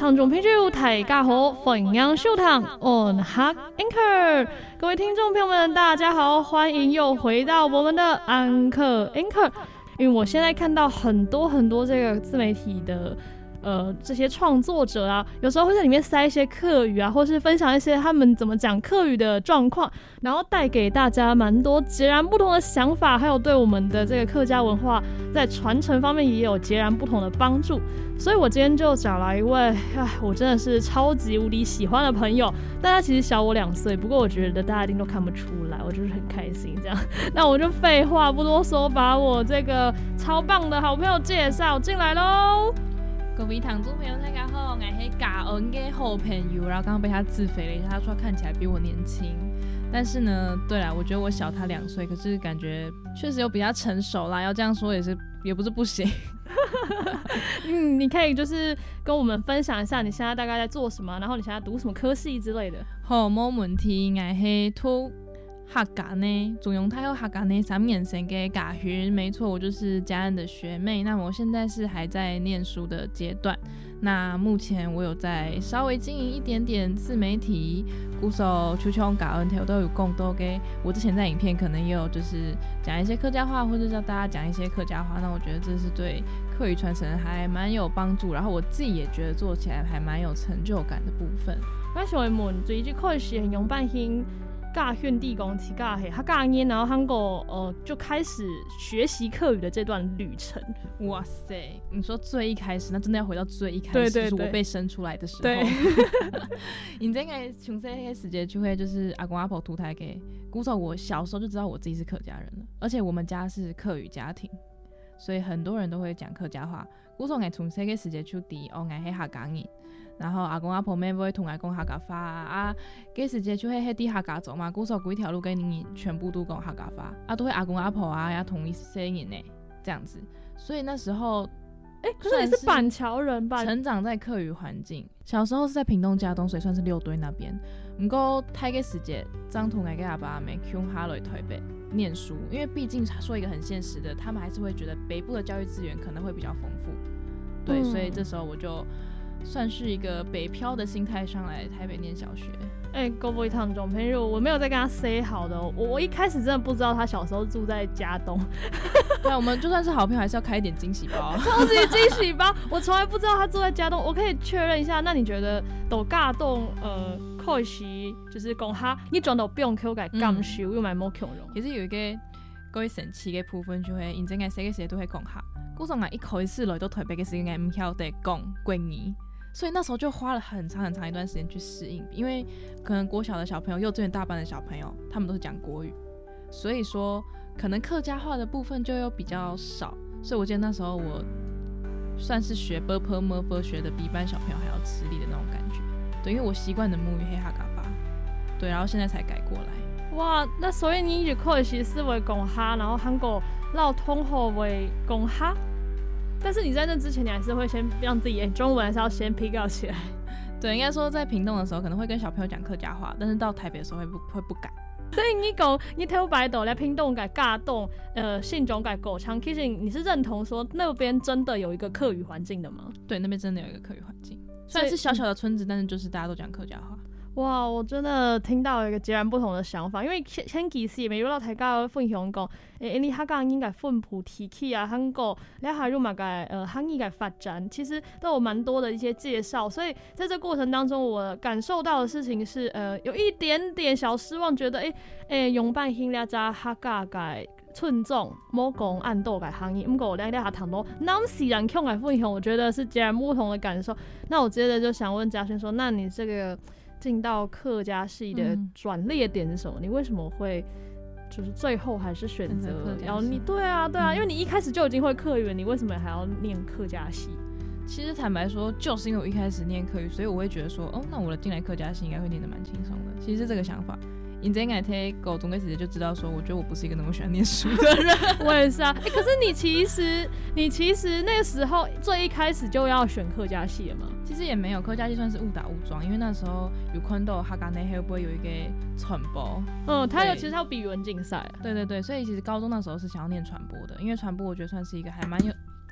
听众朋友大家好，欢迎收听 On Hak Anchor。各位听众朋友们，大家好，欢迎又回到我们的安可 Anchor。因为我现在看到很多这个自媒体的这些创作者啊，有时候会在里面塞一些客语啊，或是分享一些他们怎么讲客语的状况，然后带给大家蛮多截然不同的想法，还有对我们的这个客家文化在传承方面也有截然不同的帮助。所以我今天就找来一位我真的是超级无敌喜欢的朋友，但他其实小我2岁，不过我觉得大家一定都看不出来，我就是很开心这样。那我就废话不多说，把我这个超棒的好朋友介绍进来咯。 各位听众朋友大家好，我是嘉恩的好朋友，然后刚刚被他自肥了一下，他说他看起来比我年轻，但是呢，对啦，我觉得我小他2岁，可是感觉确实有比他成熟啦，要这样说也不是不行。 你可以就是跟我们分享一下你现在大概在做什么，然后你现在读什么科系之类的。 好，没问题，我是读客家呢，中庸太后客家呢3年生的嘉云，没错，我就是嘉恩的学妹。那我现在是还在念书的阶段。那目前我有在稍微经营一点点自媒体，鼓手秋秋嘉恩条都有共多给我之前在影片可能也有就是讲一些客家话，或者叫大家讲一些客家话。那我觉得这是对客语传承还蛮有帮助，然后我自己也觉得做起来还蛮有成就感的部分。 我想问，最近开始用半天。尬训地公起尬黑，他尬音，然后韩国就开始学习客语的这段旅程。 哇塞，你说最一开始，那真的要回到最一开始， 对就是我被生出来的时候。 对， 你这个从这些时间就会就是阿公阿婆图台给，鼓手我小时候就知道我自己是客家人了，而且我们家是客语家庭，所以很多人都会讲客家话。鼓手我从这个时间就知我是客家人。然后阿公阿婆妹会同我讲客家话啊，嗰時節就係喺啲客家族嘛，鼓手幾條路嘅人全部都講客家話，啊都會阿公阿婆啊要同一些人呢，這樣子，所以那時候， 可是你是板橋人吧？ 成長在客語環境，小時候是在屏東嘉東，所以算是6堆那邊。不過睇嘅時節，張同我嘅阿爸阿妹去下來台北念書，因為畢竟說一個很現實的，他們還是會覺得北部的教育資源可能會比較豐富，對，所以這時候我就。算是一個北漂的心態上來台北念小學。 各位聽眾朋友，我沒有在跟他 say 好的，我一開始真的不知道他小時候住在嘉東。 對，我們就算是好朋友，還是要開一點驚喜包。 超級驚喜包，我從來不知道他住在嘉東。我可以確認一下，那你覺得到嘉東開始就是講下，你轉到邊區嘅感受有冇冇強容？ 其實有一個嗰啲神奇嘅部分，就係認真嘅寫嘅時都係講下。古時我一開始來到台北嘅時間，唔曉得講國語。所以那時候就花了很長一段時間去適應，因為可能國小的小朋友、幼稚園大班的小朋友，他們都是講國語，所以說可能客家話的部分就又比較少。所以我記得那時候我算是學 /p/m/f 學的比一般小朋友還要吃力的那種感覺。對，因為我習慣的母語係客家話，對，然後現在才改過來。 哇，那所以你一開始是會講客，然後韓國老通後會講客。但是你在那之前，你還是會先讓自己中文還是要先 pick up 起來。 對，應該說在屏東的時候可能會跟小朋友講客家話，但是到台北的時候會不敢。 所以你講你台北到來屏東改嘉東，信中改高昌，其實你是認同說那邊真的有一個客語環境的嗎？ 對，那邊真的有一個客語環境，雖然是小小的村子，但是就是大家都講客家話。 哇，我真的聽到一個截然不同的想法，因為前幾時未有到大家分享講，你客家應該分佈提起啊，韓國你還有嘛個韓語嘅發展，其實都有蠻多的一些介紹，所以在這過程當中，我感受到的事情是，有一點點小失望，覺得用半興咧只客家嘅村眾冇講按到嘅韓語，不過咧下談到南西人腔嘅分享，我覺得是截然不同的感受。那我接着就想問嘉軒說，那你這個進到客家系的轉捩點是什麼？你為什麼會就是最後還是選擇要你？對啊，因為你一開始就已經會客語了，你為什麼還要念客家系？ 其實坦白說，就是因為我一開始念客語，所以我會覺得說，那我進來客家系應該會念得蠻輕鬆的。其實是這個想法。你真愛聽高中的時候就知道說，我覺得我不是一個那麼喜歡念書的人。 我也是啊，可是你其實那個時候最一開始就要選客家系了嗎？ 其實也沒有，客家系算是誤打誤撞，因為那時候有看到客家內會不會有一個傳播， 其實它有比語文競賽。 對，所以其實高中那時候是想要念傳播的，因為傳播我覺得算是一個還蠻有。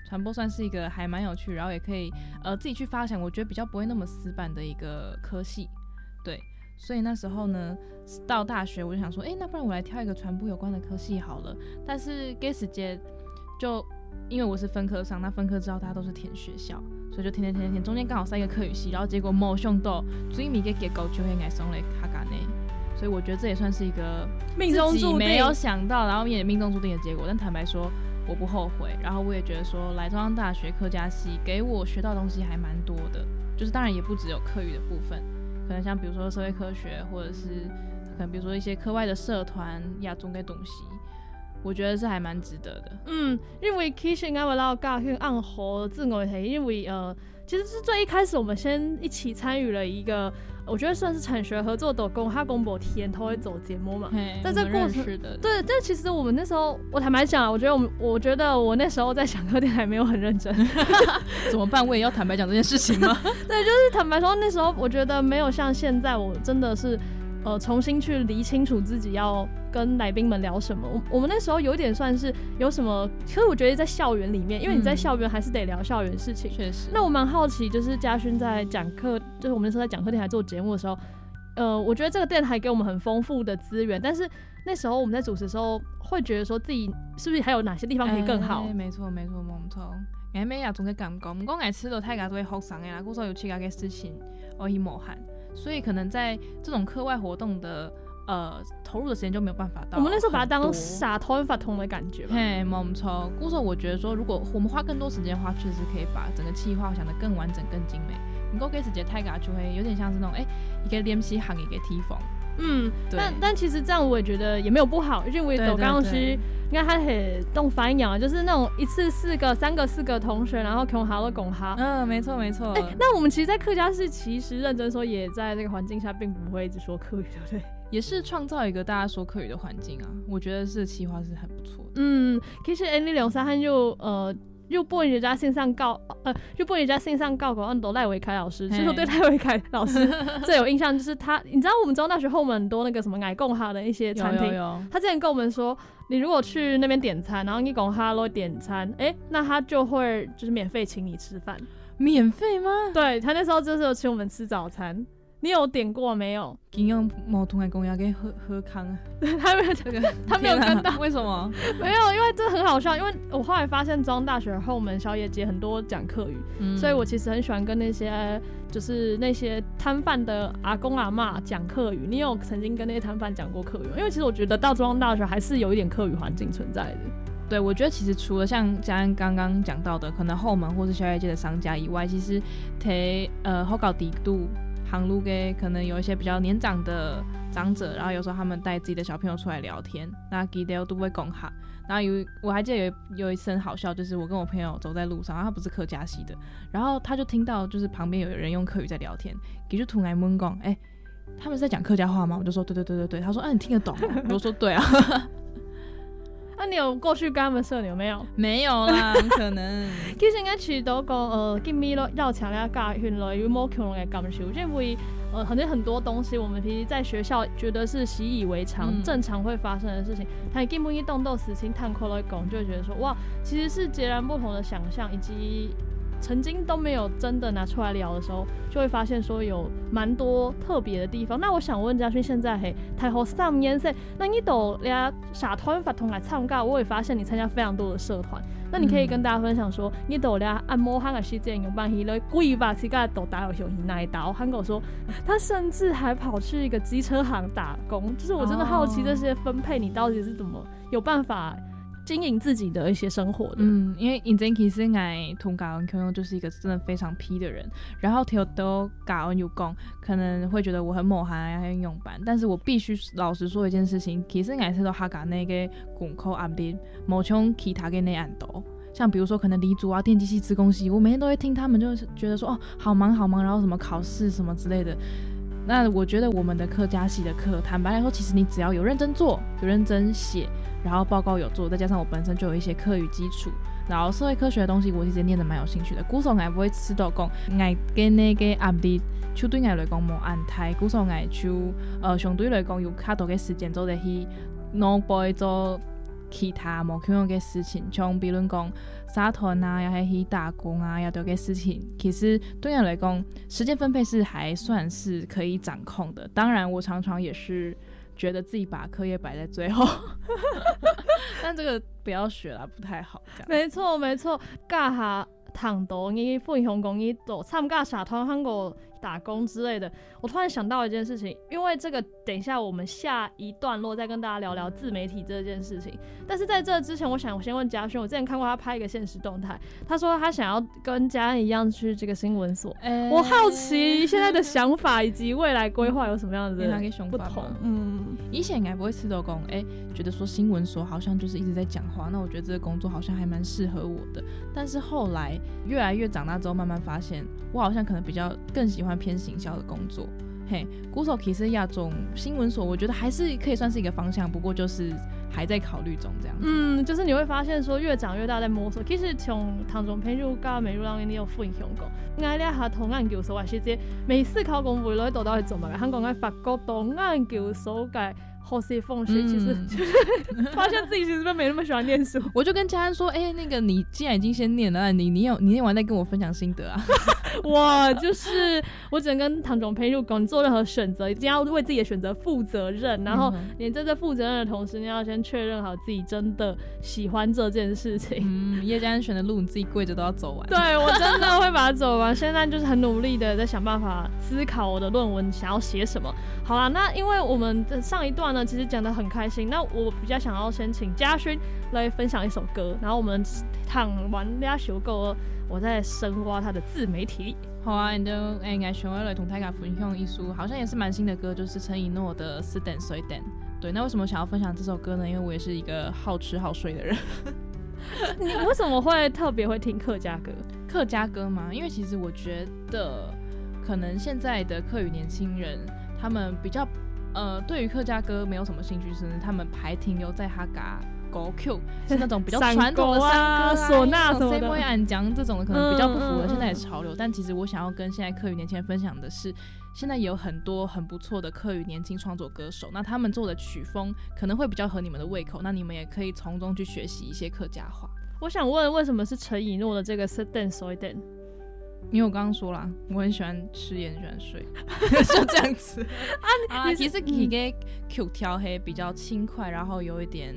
传播算是一个还蛮有趣，然后也可以自己去发想，我觉得比较不会那么死板的一个科系，对。所以那时候呢，到大学我就想说，那不然我来挑一个传播有关的科系好了。但是给时间就因为我是分科上，那分科之后大家都是填学校，所以就填，中间刚好塞一个客语系，然后结果没想到最尾的结果就会爱上了客家呢。所以我觉得这也算是一个命中注定， 没有想到，然后也命中注定的结果。但坦白说，我不后悔。然后我也觉得说，来中央大学客家系给我学到的东西还蛮多的，就是当然也不只有客语的部分，可能像比如说社会科学，或者是可能比如说一些课外的社团、亚中的东西，我觉得是还蛮值得的。 因为其实我们教训暗号自我题，因为其实是最一开始我们先一起参与了一个，我觉得算是产学合作的公哈公博田头会走节目嘛。在这过程，对，但其实我们那时候，我坦白讲，我觉得我那时候在想课电台没有很认真。 怎么办？我也要坦白讲这件事情吗？ 对，就是坦白说，那时候我觉得没有像现在，我真的是重新去理清楚自己要跟来宾们聊什么。我们那时候有点算是有什么，其实我觉得在校园里面，因为你在校园还是得聊校园事情。 确实。 那我蛮好奇，就是嘉勋在讲课，就是我们那时候在讲课电台做节目的时候，我觉得这个电台给我们很丰富的资源，但是那时候我们在主持的时候，会觉得说自己是不是还有哪些地方可以更好？ 没错，冇错。我每日总嘅感覺，唔講我吃到太家都會學生嘅啦，故所有其他嘅事情我去無限，所以可能在這種課外活動的投入的時間就沒有辦法到。 我們那時候把它當撒拖發通的感覺吧。 嘿，冇錯。故所我覺得說，如果我們花更多時間的話，確實可以把整個企劃想得更完整、更精美。唔過嘅時間太家就會有點像是那種一個練習行一個地方。 但其實這樣我也覺得也沒有不好，因為我剛剛是應該他很動翻譯就是那種一次3個4個同學，然後共哈都共哈。 沒錯。 那我們其實，在客家系其實認真說，也在這個環境下，並不會一直說客語，對不對？ 也是創造一個大家說客語的環境啊，我覺得是企劃是很不錯的。 其實你兩三漢又不人家線上告稿按到賴維凱老師，其實我對賴維凱老師最有印象就是他，你知道我們中央大學後門很多那個什麼愛共哈的一些餐廳，他之前跟我們說，你如果去那邊點餐，然後你共哈都點餐，那他就會就是免費請你吃飯。 免費嗎？ 對，他那時候就是有請我們吃早餐。你有點過沒有？ 今日冇同人講要給喝康啊， 他沒有跟到， 為什麼？ 沒有，因為這很好笑，因為我後來發現中央大學後門宵夜街很多講客語，所以我其實很喜歡跟那些就是那些攤販的阿公阿嬷講客語。你有曾經跟那些攤販講過客語嗎？因為其實我覺得到中央大學還是有一點客語環境存在的。 對，我覺得其實除了像嘉恩剛剛講到的，可能後門或是宵夜街的商家以外，其實好搞地度。航路嘅可能有一些比較年長的長者，然後有時候他們帶自己的小朋友出來聊天，那佢哋都會講下。然後我還記得有一次很好笑，就是我跟我朋友走在路上，然後他不是客家系的，然後他就聽到就是旁邊有人用客語在聊天，佢就突然問講，他們是在講客家話嗎？我就說對，他說你聽得懂嗎？我就說對啊。 那你有過去跟他們社牛沒有？ 沒有啦，不可能。 其實我去到講今咪咯要強嘅教訓來有冇強嘅感受，因為很多東西我們其實在學校覺得是習以為常、正常會發生的事情，但根本一動到事情探口來講，就會覺得說哇，其實是截然不同的想象，以及曾經都沒有真的拿出來聊的時候，就會發現說有蠻多特別的地方。那我想問嘉勳，現在太好3年生，那你都倆社團發同來參加，我也發現你參加非常多的社團。那你可以跟大家分享說，你都倆按摩漢嘅時間有辦起了規劃自己都打有休息那一刀。韓國說他甚至還跑去一個機車行打工，就是我真的好奇這些分配你到底是怎麼有辦法經營自己的一些生活的。 因為認真其實我同嘉恩朋友就是一個真的非常 P 的人，然後聽到嘉恩有講，可能會覺得我很猛悍很勇敢，但是我必須老實說一件事情，其實我是到客家那個功課壓力冇像其他嘅那樣多。像比如說可能理組啊、電機系、資工系，我每天都會聽他們，就覺得說好忙，然後什麼考試什麼之類的。那我覺得我們的客家系的課，坦白來說，其實你只要有認真做、有認真寫，然後報告有做，再加上我本身就有一些客語基礎，然後社會科學的東西我其實念得蠻有興趣的。故所我不會知道講，我嘅那個壓力，就對我來講冇安太。故所我就相對來講有較多嘅時間做嚟去腦背做其他无重要嘅事情，像比如讲沙团啊，要去打工啊，要做嘅事情，其实对我来讲，时间分配是还算是可以掌控的。当然，我常常也是觉得自己把课业摆在最后，但这个不要学啦，不太好。 没错没错，教下糖豆伊分享讲伊做参加社团韩国打工之类的，我突然想到一件事情，因为这个等一下我们下一段落再跟大家聊聊自媒体这件事情。但是在这之前，我想先问嘉轩，我之前看过他拍一个限时动态，他说他想要跟嘉恩一样去这个新闻所。我好奇现在的想法以及未来规划有什么样的不同？ 以前应该不会吃到讲，觉得说新闻所好像就是一直在讲话，那我觉得这个工作好像还蛮适合我的。但是后来越来越长大之后，慢慢发现我好像可能比较更喜欢偏行销的工作。嘿，鼓手其实亚种新闻所，我觉得还是可以算是一个方向，不过就是还在考虑中这样子。 就是你会发现说越长越大在摸索。其實從唐總編入加美入讓你有分享過，嗌呢下同研究所或者未思考過未來到底係做乜嘅，香港嘅法國同研究所嘅學士風水，其實發現自己其實沒那麼喜歡念書。 我就跟嘉恩說，那個你既然已經先念了，你念完再跟我分享心得啊。 我只能跟唐總培入講，你做任何選擇一定要為自己的選擇負責任，然後你在這負責任的同時，你要先確認好自己真的喜歡這件事情。 葉嘉恩選的路，你自己跪着都要走完。 對，我真的會把它走完。現在就是很努力的在想辦法思考我的論文想要寫什麼。好啦，那因為我們的上一段呢，其實講得很開心。那我比較想要先請嘉勳來分享一首歌，然後我們唱完這首歌，我再深挖他的自媒體。 好啊，你就应该想要来同大家分享一首好像也是蛮新的歌，就是陈以诺的《死等睡等》。对，那为什么想要分享这首歌呢？因为我也是一个好吃好睡的人。 你为什么会特别会听客家歌？ 客家歌吗？因为其实我觉得，可能现在的客语年轻人，他们比较对于客家歌没有什么兴趣，是他们还停留在哈嘎。歌曲是那种比较传统的山歌唢呐什么的， 谁会俺讲这种的，可能比较不符合现在的潮流。但其实我想要跟现在客语年轻人分享的是，现在也有很多很不错的客语年轻创作歌手，那他们做的曲风可能会比较合你们的胃口，那你们也可以从中去学习一些客家话。 我想问，为什么是陈以诺的这个 Sit Down Soy Down？ 因为我刚刚说啦，我很喜欢吃也很喜欢睡，就这样子啊。其实你给 Q 调黑比较轻快，然后有一点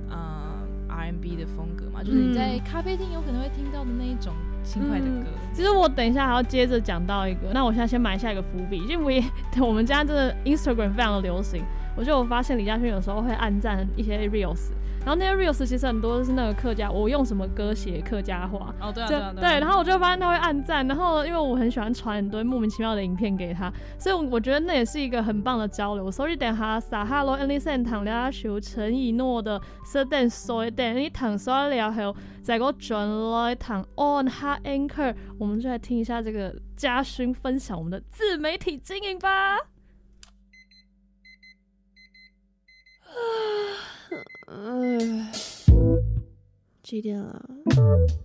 R&B 的风格嘛，就是你在咖啡厅有可能会听到的那一种轻快的歌。 其实我等一下还要接着讲到一个，那我现在先埋下一个伏笔，因为我们家真的 Instagram 非常的流行，我发现李嘉轩有时候会按赞一些 Reels。然后那些 reels 其实很多都是那个客家，我用什么歌写客家话。 对啊， 对，然后我就发现他会按赞，然后因为我很喜欢传很多莫名其妙的影片给他，所以我觉得那也是一个很棒的交流。所以等下撒哈罗 Andy Sen 唐了修陈以诺的 Certain Soy 等你唐说了后，再给我转来唐 On Ha Anchor， 我们就来听一下这个嘉勋分享我们的自媒体经营吧。 几点了？